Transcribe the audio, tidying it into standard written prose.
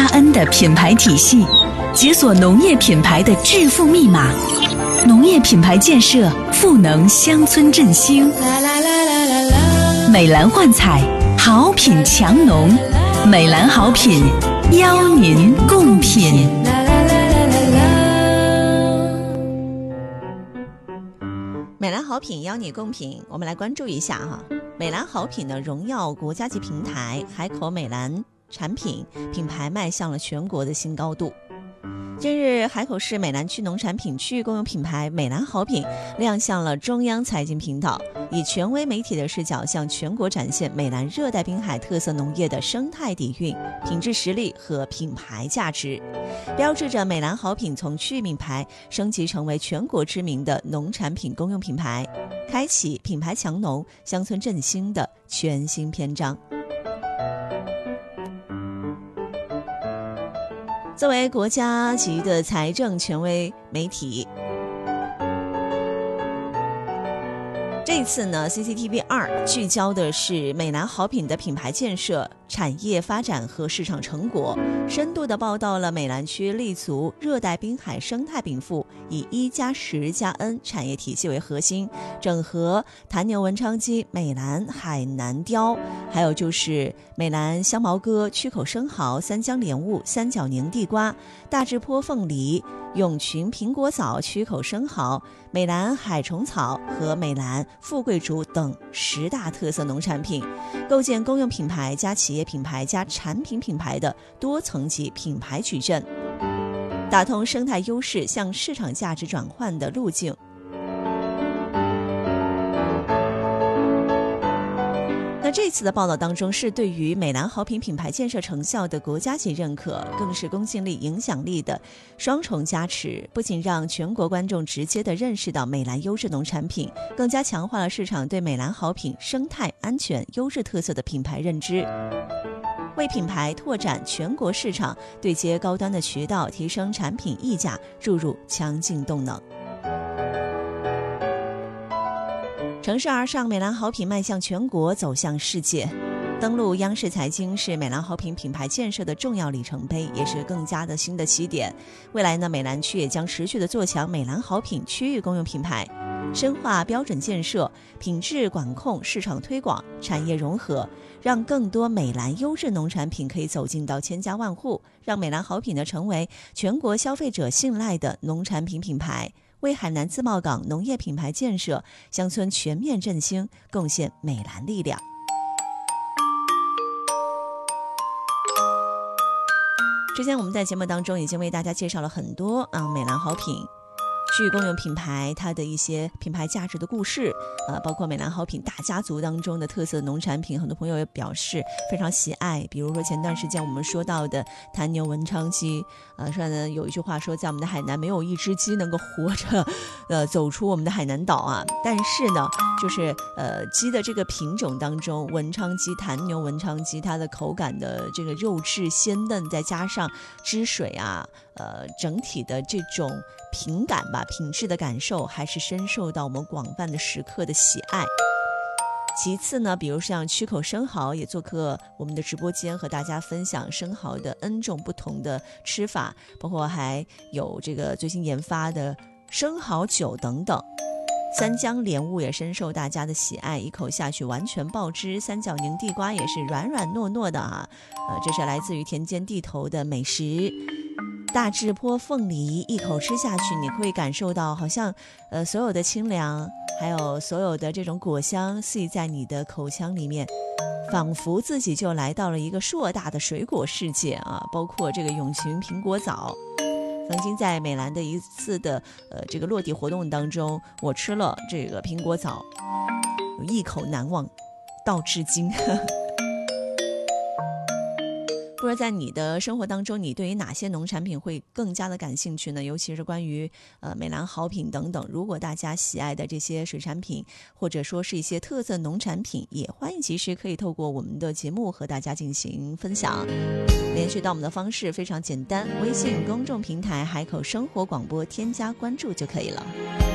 N 的品牌体系，解锁农业品牌的致富密码。农业品牌建设，赋能乡村振兴。美蓝焕彩，好品强农。美蓝好品，邀您共品。 美蓝好品邀你共品，我们来关注一下哈。美蓝好品的荣耀国家级平台海口美蓝产品品牌迈向了全国的新高度。近日，海口市美兰区农产品区域公有品牌美蓝好品亮相了中央财经频道，以权威媒体的视角向全国展现美兰热带滨海特色农业的生态底蕴、品质实力和品牌价值，标志着美蓝好品从区域品牌升级成为全国知名的农产品公用品牌，开启品牌强农、乡村振兴的全新篇章。作为国家级的财政权威媒体，这一次呢 CCTV2 聚焦的是美蓝好品的品牌建设、产业发展和市场成果，深度地报道了美兰区立足热带滨海生态禀赋，以1+10+N 产业体系为核心，整合坛牛文昌鸡、美兰海南鲷，还有就是美兰香茅哥、曲口生蚝、三江莲雾、三角宁地瓜、大智坡凤梨、永群苹果枣、曲口生蚝、美兰海虫草和美兰富贵竹等10大特色农产品，构建公用品牌加企业品牌加产品品牌的多层级品牌矩阵，打通生态优势向市场价值转换的路径。那这次的报道当中是对于美蓝好品品牌建设成效的国家级认可，更是公信力、影响力的双重加持，不仅让全国观众直接地认识到美蓝优质农产品，更加强化了市场对美蓝好品生态安全优质特色的品牌认知，为品牌拓展全国市场、对接高端的渠道、提升产品溢价注入强劲动能。乘势而上，美蓝好品迈向全国，走向世界。登陆央视财经是美蓝好品品牌建设的重要里程碑，也是更加的新的起点。未来呢，美兰区也将持续的做强美蓝好品区域公用品牌，深化标准建设、品质管控、市场推广、产业融合，让更多美蓝优质农产品可以走进到千家万户，让美蓝好品呢成为全国消费者信赖的农产品品牌，为海南自贸港农业品牌建设、乡村全面振兴贡献美蓝力量。之前我们在节目当中已经为大家介绍了很多美蓝好品区域公用品牌它的一些品牌价值的故事，包括美蓝好品大家族当中的特色农产品，很多朋友也表示非常喜爱。比如说前段时间我们说到的坛牛文昌鸡，说呢有一句话说，在我们的海南没有一只鸡能够活着走出我们的海南岛啊。但是呢，就是鸡的这个品种当中，文昌鸡、坛牛文昌鸡，它的口感的这个肉质鲜嫩，再加上汁水啊，整体的这种品感吧，品质的感受还是深受到我们广泛的食客的喜爱。其次呢，比如像曲口生蚝也做客我们的直播间，和大家分享生蚝的 N 种不同的吃法，包括还有这个最新研发的生蚝酒等等。三江莲雾也深受大家的喜爱，一口下去完全爆汁。三角宁地瓜也是软软糯糯的啊，这是来自于田间地头的美食。大智坡凤梨一口吃下去，你会感受到好像所有的清凉，还有所有的这种果香系在你的口腔里面，仿佛自己就来到了一个硕大的水果世界啊！包括这个永群苹果枣，曾经在美兰的一次的这个落地活动当中，我吃了这个苹果枣，一口难忘到至今。不知道在你的生活当中，你对于哪些农产品会更加的感兴趣呢？尤其是关于美蓝好品等等，如果大家喜爱的这些水产品，或者说是一些特色农产品，也欢迎其实可以透过我们的节目和大家进行分享。联系到我们的方式非常简单，微信公众平台海口生活广播添加关注就可以了。